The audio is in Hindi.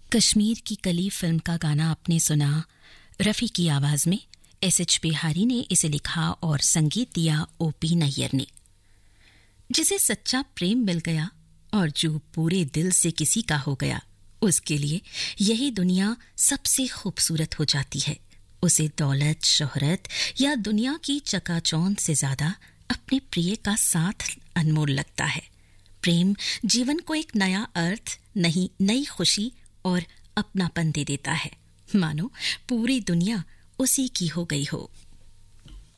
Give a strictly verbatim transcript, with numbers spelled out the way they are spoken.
कश्मीर की कली फिल्म का गाना आपने सुना रफ़ी की आवाज में। एस एच बिहारी ने इसे लिखा और संगीत दिया ओ पी नैयर ने। जिसे सच्चा प्रेम मिल गया और जो पूरे दिल से किसी का हो गया, उसके लिए यही दुनिया सबसे खूबसूरत हो जाती है। उसे दौलत, शोहरत या दुनिया की चकाचौंध से ज्यादा अपने प्रिय का साथ अनमोल लगता है। प्रेम जीवन को एक नया अर्थ, नहीं नई खुशी और अपनापन दे देता है, मानो पूरी दुनिया उसी की हो गई हो।